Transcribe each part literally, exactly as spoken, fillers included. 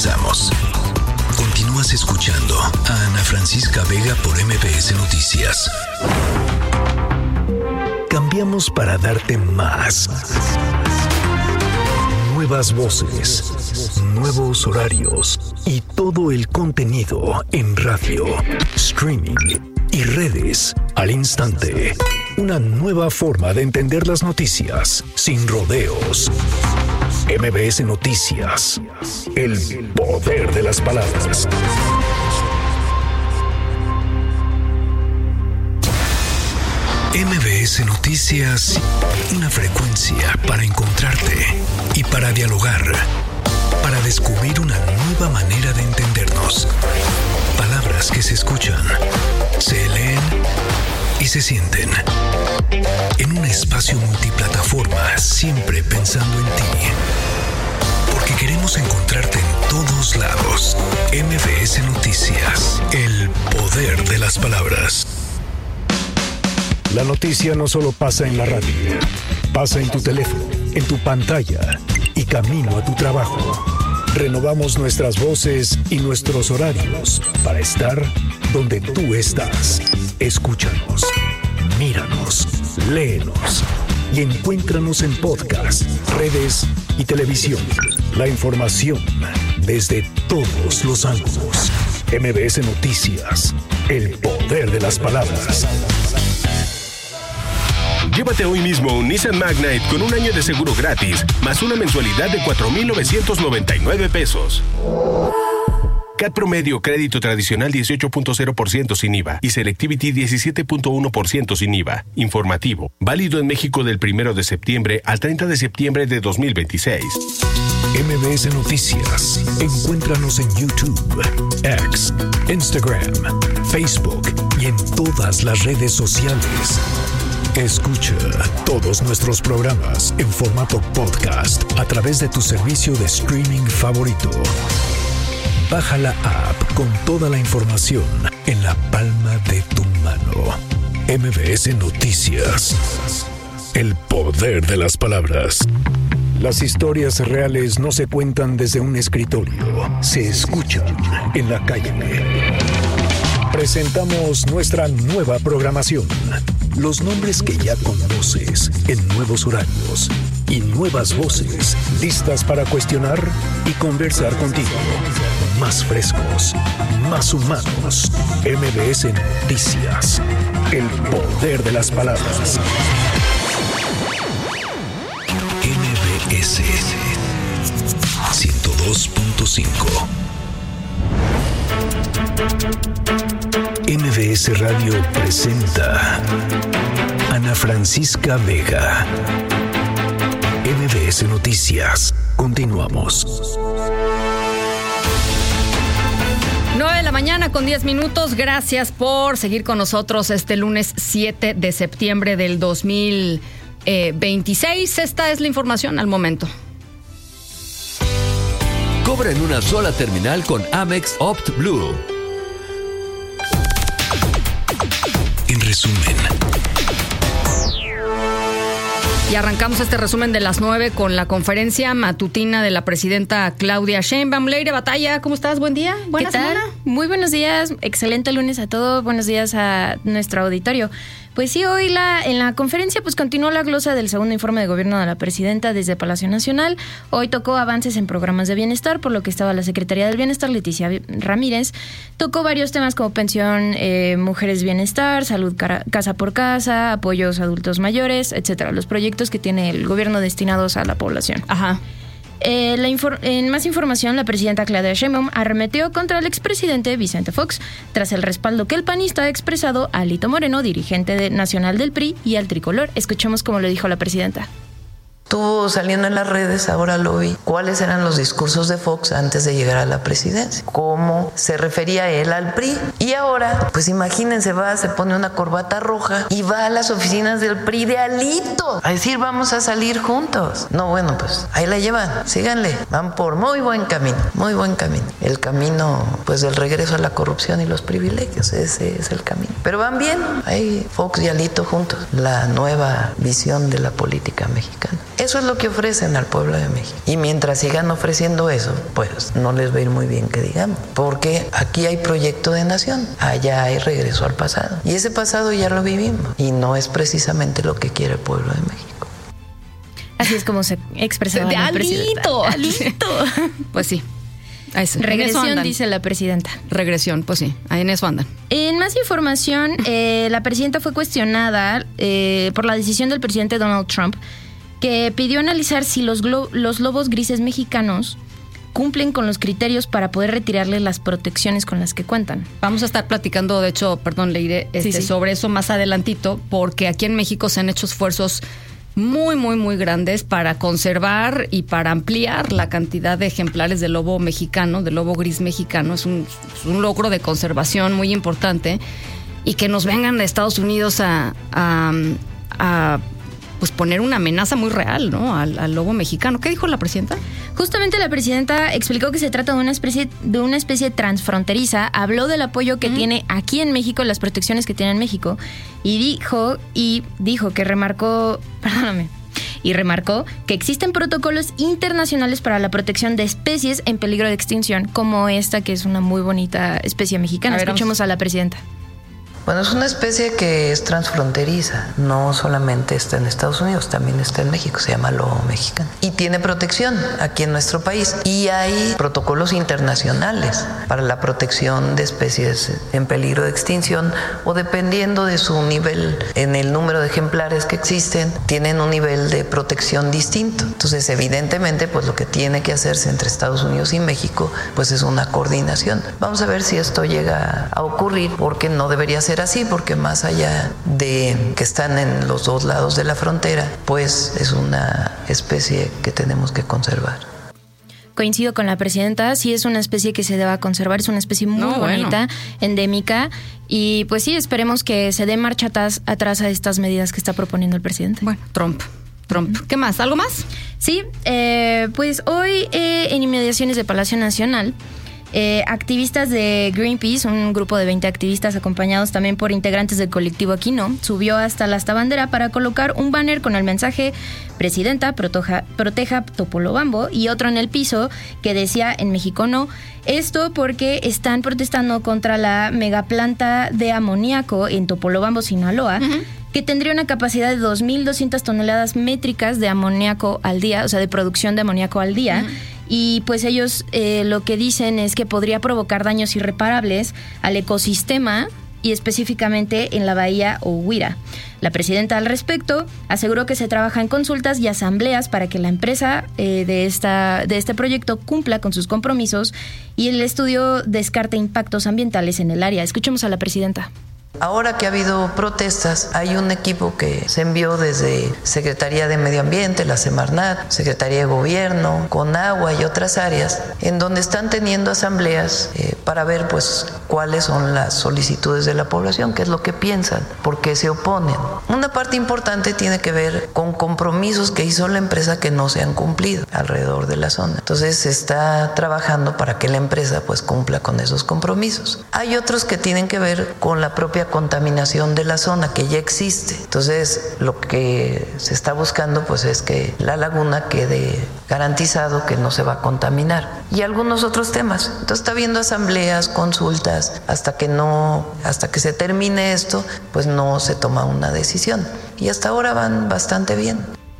Regresamos. Continúas escuchando a Ana Francisca Vega por M B S Noticias. Cambiamos para darte más. Nuevas voces, nuevos horarios y todo el contenido en radio, streaming y redes al instante. Una nueva forma de entender las noticias sin rodeos. M B S Noticias. El poder de las palabras. M B S Noticias, una frecuencia para encontrarte y para dialogar, para descubrir una nueva manera de entendernos. Palabras que se escuchan, se leen y se sienten. En un espacio multiplataforma, siempre pensando en ti. Porque queremos encontrarte en todos lados. M B S Noticias, el poder de las palabras. La noticia no solo pasa en la radio, pasa en tu teléfono, en tu pantalla y camino a tu trabajo. Renovamos nuestras voces y nuestros horarios para estar donde tú estás. Escúchanos, míranos, léenos y encuéntranos en podcast, redes y televisión. La información desde todos los ángulos. M B S Noticias, el poder de las palabras. Llévate hoy mismo un Nissan Magnite con un año de seguro gratis, más una mensualidad de cuatro mil novecientos noventa y nueve pesos. C A T promedio, crédito tradicional dieciocho punto cero por ciento sin I V A y Selectivity diecisiete punto uno por ciento sin I V A. Informativo. Válido en México del primero de septiembre al treinta de septiembre de dos mil veintiséis. M B S Noticias. Encuéntranos en YouTube, X, Instagram, Facebook y en todas las redes sociales. Escucha todos nuestros programas en formato podcast a través de tu servicio de streaming favorito. Baja la app con toda la información en la palma de tu mano. M B S Noticias. El poder de las palabras. Las historias reales no se cuentan desde un escritorio, se escuchan en la calle. Presentamos nuestra nueva programación. Los nombres que ya conoces en nuevos horarios y nuevas voces listas para cuestionar y conversar contigo. Más frescos, más humanos. M B S Noticias. El poder de las palabras. M B S ciento dos punto cinco. M B S Radio presenta Ana Francisca Vega. M B S Noticias. Continuamos. nueve de la mañana con diez minutos. Gracias por seguir con nosotros este lunes siete de septiembre del dos mil veintiséis. Esta es la información al momento. Cobra en una sola terminal con Amex Opt Blue. En resumen. Y arrancamos este resumen de las nueve con la conferencia matutina de la presidenta Claudia Sheinbaum. Leire Batalla, ¿cómo estás? Buen día. Buena ¿Qué tal? semana. Muy buenos días. Excelente lunes a todos. Buenos días a nuestro auditorio. Pues sí, hoy la, en la conferencia pues continuó la glosa del segundo informe de gobierno de la presidenta desde Palacio Nacional. Hoy tocó avances en programas de bienestar, por lo que estaba la Secretaría del Bienestar, Leticia Ramírez. Tocó varios temas como pensión, eh, mujeres bienestar, salud cara, casa por casa, apoyos a adultos mayores, etcétera. Los proyectos que tiene el gobierno destinados a la población. Ajá. Eh, la infor- en más información, la presidenta Claudia Sheinbaum arremetió contra el expresidente Vicente Fox tras el respaldo que el panista ha expresado a Alito Moreno, dirigente de, nacional del P R I, y al tricolor. Escuchemos cómo lo dijo la presidenta. Estuvo saliendo en las redes, ahora lo vi, cuáles eran los discursos de Fox antes de llegar a la presidencia, cómo se refería él al P R I. Y ahora, pues imagínense, va, se pone una corbata roja y va a las oficinas del P R I de Alito a decir vamos a salir juntos. No, bueno, pues ahí la llevan, síganle, van por muy buen camino, muy buen camino. El camino, pues del regreso a la corrupción y los privilegios, ese es el camino. Pero van bien, ahí Fox y Alito juntos, la nueva visión de la política mexicana. Eso es lo que ofrecen al pueblo de México. Y mientras sigan ofreciendo eso, pues no les va a ir muy bien que digamos. Porque aquí hay proyecto de nación, allá hay regreso al pasado. Y ese pasado ya lo vivimos. Y no es precisamente lo que quiere el pueblo de México. Así es como se expresaba de la alito. presidenta. Alito. Pues sí. Eso. Regresión, dice la presidenta. Regresión, pues sí, ahí en eso andan. En más información, eh, la presidenta fue cuestionada eh, por la decisión del presidente Donald Trump, que pidió analizar si los, glo- los lobos grises mexicanos cumplen con los criterios para poder retirarles las protecciones con las que cuentan. Vamos a estar platicando, de hecho, perdón, Leire, este, sí, sí. sobre eso más adelantito, porque aquí en México se han hecho esfuerzos muy, muy, muy grandes para conservar y para ampliar la cantidad de ejemplares de lobo mexicano, de lobo gris mexicano. Es un, es un logro de conservación muy importante, y que nos vengan de Estados Unidos a, a, a pues poner una amenaza muy real, ¿no?, al, al lobo mexicano. ¿Qué dijo la presidenta? Justamente la presidenta explicó que se trata de una especie de una especie transfronteriza. Habló del apoyo que mm. tiene aquí en México, las protecciones que tiene en México, y dijo y dijo que remarcó, perdóname, y remarcó que existen protocolos internacionales para la protección de especies en peligro de extinción, como esta, que es una muy bonita especie mexicana. A ver, Escuchemos vamos. a la presidenta. Bueno, es una especie que es transfronteriza, no solamente está en Estados Unidos, también está en México, se llama lobo mexicano. Y tiene protección aquí en nuestro país. Y hay protocolos internacionales para la protección de especies en peligro de extinción, o dependiendo de su nivel, en el número de ejemplares que existen, tienen un nivel de protección distinto. Entonces, evidentemente, pues lo que tiene que hacerse entre Estados Unidos y México, pues es una coordinación. Vamos a ver si esto llega a ocurrir, porque no debería ser así, porque más allá de que están en los dos lados de la frontera, pues es una especie que tenemos que conservar. Coincido con la presidenta, sí es una especie que se deba conservar, es una especie muy no, bonita, bueno. endémica, y pues sí, esperemos que se dé marcha atrás, atrás a estas medidas que está proponiendo el presidente. Bueno, Trump. Trump. ¿Qué más? ¿Algo más? Sí, eh, pues hoy eh, en inmediaciones de Palacio Nacional, Eh, activistas de Greenpeace, un grupo de veinte activistas acompañados también por integrantes del colectivo Aquino, subió hasta la hasta bandera para colocar un banner con el mensaje "Presidenta, proteja, proteja Topolobampo", y otro en el piso que decía en México no. Esto porque están protestando contra la megaplanta de amoníaco en Topolobampo, Sinaloa, uh-huh. que tendría una capacidad de dos mil doscientas toneladas métricas de amoníaco al día, o sea, de producción de amoníaco al día. Uh-huh. Y pues ellos eh, lo que dicen es que podría provocar daños irreparables al ecosistema, y específicamente en la bahía Ohuira. La presidenta al respecto aseguró que se trabaja en consultas y asambleas para que la empresa eh, de, esta, de este proyecto cumpla con sus compromisos, y el estudio descarta impactos ambientales en el área. Escuchemos a la presidenta. Ahora que ha habido protestas, hay un equipo que se envió desde Secretaría de Medio Ambiente, la Semarnat, Secretaría de Gobierno, Conagua y otras áreas, en donde están teniendo asambleas eh, para ver pues cuáles son las solicitudes de la población, qué es lo que piensan, por qué se oponen. Una parte importante tiene que ver con compromisos que hizo la empresa que no se han cumplido alrededor de la zona. Entonces se está trabajando para que la empresa pues cumpla con esos compromisos. Hay otros que tienen que ver con la propia contaminación de la zona que ya existe. Entonces lo que se está buscando pues es que la laguna quede garantizado que no se va a contaminar, y algunos otros temas. Entonces está habiendo asambleas, consultas, hasta que no hasta que se termine esto pues no se toma una decisión, y hasta ahora van bastante bien.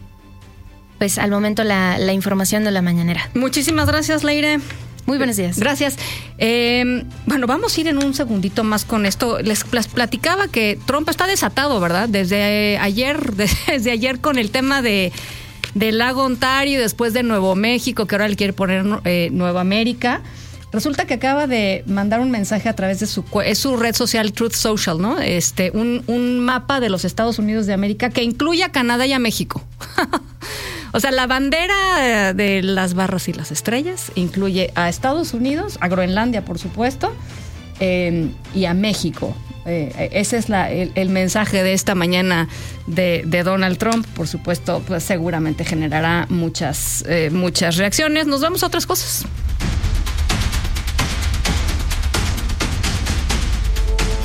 Pues al momento la, la información de la mañanera. Muchísimas gracias, Leire. Muy buenos días. Gracias. Eh, bueno, vamos a ir en un segundito más con esto. Les platicaba que Trump está desatado, ¿verdad? Desde ayer, desde ayer con el tema de del lago Ontario, después de Nuevo México, que ahora le quiere poner eh, Nueva América. Resulta que acaba de mandar un mensaje a través de su es su red social Truth Social, ¿no? Este, un, un mapa de los Estados Unidos de América que incluye a Canadá y a México. O sea, la bandera de las barras y las estrellas incluye a Estados Unidos, a Groenlandia, por supuesto, eh, y a México. Eh, ese es la, el, el mensaje de esta mañana de, de Donald Trump. Por supuesto, pues seguramente generará muchas, eh, muchas reacciones. Nos vamos a otras cosas.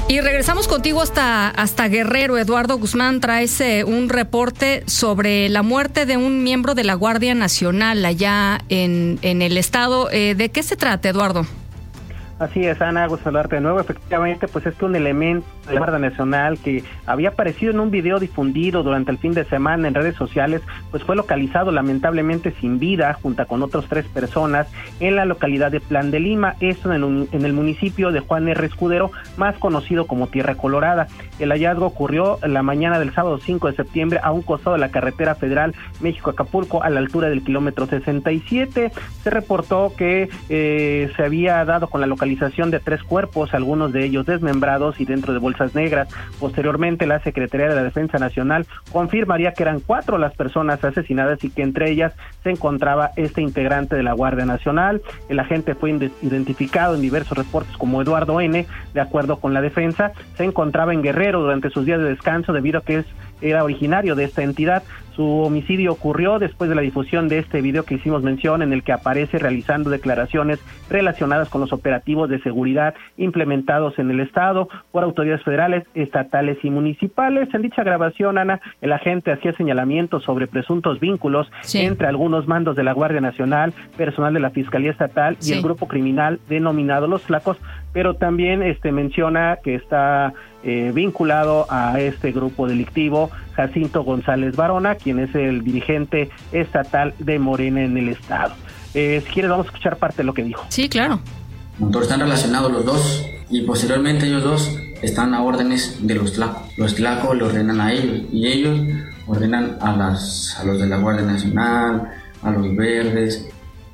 Y regresamos contigo hasta, hasta Guerrero. Eduardo Guzmán, traes eh, un reporte sobre la muerte de un miembro de la Guardia Nacional allá en, en el estado. Eh, ¿De qué se trata, Eduardo? Así es, Ana, gusto saludarte de nuevo. Efectivamente, pues es que un elemento de la Guardia Nacional que había aparecido en un video difundido durante el fin de semana en redes sociales, pues fue localizado lamentablemente sin vida junto con otras tres personas en la localidad de Plan de Lima, esto en el, en el municipio de Juan R. Escudero, más conocido como Tierra Colorada. El hallazgo ocurrió la mañana del sábado cinco de septiembre a un costado de la carretera federal México-Acapulco, a la altura del kilómetro sesenta y siete. Se reportó que eh, se había dado con la localización de tres cuerpos, algunos de ellos desmembrados y dentro de bolsas negras. Posteriormente, la Secretaría de la Defensa Nacional confirmaría que eran cuatro las personas asesinadas y que entre ellas se encontraba este integrante de la Guardia Nacional. El agente fue identificado en diversos reportes como Eduardo N. De acuerdo con la defensa, se encontraba en Guerrero durante sus días de descanso debido a que es era originario de esta entidad. Su homicidio ocurrió después de la difusión de este video que hicimos mención, en el que aparece realizando declaraciones relacionadas con los operativos de seguridad implementados en el estado por autoridades federales, estatales y municipales. En dicha grabación, Ana, el agente hacía señalamientos sobre presuntos vínculos sí. entre algunos mandos de la Guardia Nacional, personal de la Fiscalía Estatal y sí. el grupo criminal denominado Los Flacos, pero también este menciona que está eh, vinculado a este grupo delictivo Jacinto González Barona, quien es el dirigente estatal de Morena en el estado. Eh, si quieres, vamos a escuchar parte de lo que dijo. Sí, claro. Están relacionados los dos y posteriormente ellos dos están a órdenes de los Tlacos. Los Tlacos le ordenan a ellos y ellos ordenan a, las, a los de la Guardia Nacional, a los verdes.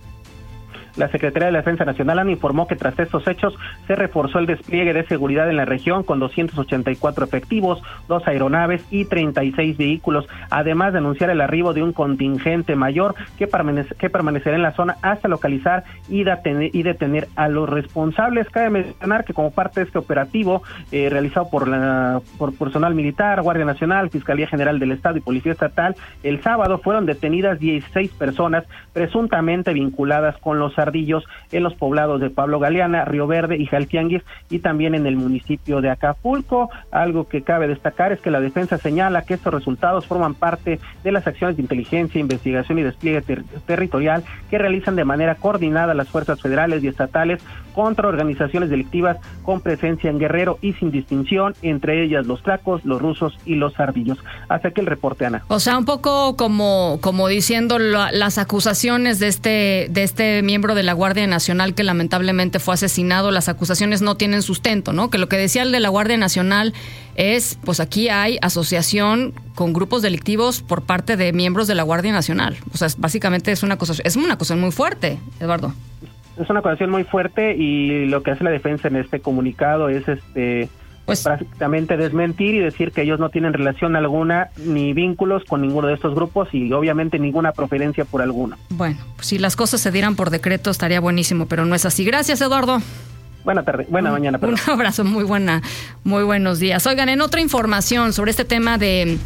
La Secretaría de la Defensa Nacional Ana informó que tras estos hechos se reforzó el despliegue de seguridad en la región con doscientos ochenta y cuatro efectivos, dos aeronaves y treinta y seis vehículos, además de anunciar el arribo de un contingente mayor que, permanece, que permanecerá en la zona hasta localizar y detener, y detener a los responsables. Cabe mencionar que como parte de este operativo eh, realizado por, la, por personal militar, Guardia Nacional, Fiscalía General del Estado y Policía Estatal, el sábado fueron detenidas dieciséis personas presuntamente vinculadas con los ardillos en los poblados de Pablo Galeana, Río Verde y Jaltianguis, y también en el municipio de Acapulco. Algo que cabe destacar es que la defensa señala que estos resultados forman parte de las acciones de inteligencia, investigación y despliegue ter- territorial que realizan de manera coordinada las fuerzas federales y estatales contra organizaciones delictivas con presencia en Guerrero y sin distinción, entre ellas los Tlacos, los rusos y los ardillos. Hasta aquí el reporte, Ana. O sea, un poco como, como diciendo la, las acusaciones de este, de este miembro de la Guardia Nacional que lamentablemente fue asesinado, las acusaciones no tienen sustento, ¿no? Que lo que decía el de la Guardia Nacional es, pues aquí hay asociación con grupos delictivos por parte de miembros de la Guardia Nacional. O sea, básicamente es una acusación, es una acusación muy fuerte, Eduardo. Es una acusación muy fuerte y lo que hace la defensa en este comunicado es este pues prácticamente desmentir y decir que ellos no tienen relación alguna ni vínculos con ninguno de estos grupos y obviamente ninguna preferencia por alguno. Bueno, pues si las cosas se dieran por decreto estaría buenísimo, pero no es así. Gracias, Eduardo. Buena tarde, buena un, mañana. Perdón. Un abrazo, muy buena, muy buenos días. Oigan, en otra información sobre este tema de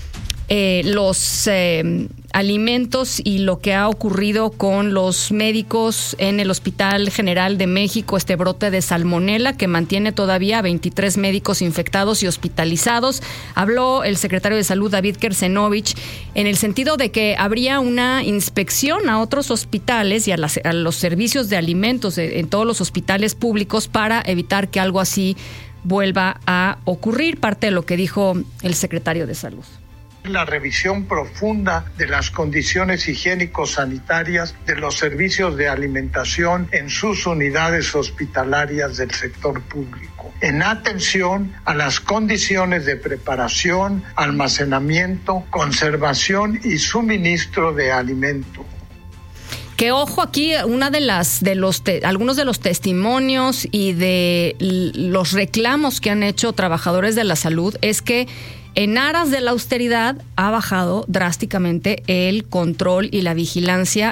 eh, los eh, alimentos y lo que ha ocurrido con los médicos en el Hospital General de México, este brote de salmonela que mantiene todavía a veintitrés médicos infectados y hospitalizados. Habló el secretario de Salud, David Kersenovich, en el sentido de que habría una inspección a otros hospitales y a, las, a los servicios de alimentos de, en todos los hospitales públicos para evitar que algo así vuelva a ocurrir, parte de lo que dijo el secretario de Salud. La revisión profunda de las condiciones higiénico-sanitarias de los servicios de alimentación en sus unidades hospitalarias del sector público, en atención a las condiciones de preparación, almacenamiento, conservación y suministro de alimento. Que ojo aquí, una de las de los te, algunos de los testimonios y de los reclamos que han hecho trabajadores de la salud es que en aras de la austeridad ha bajado drásticamente el control y la vigilancia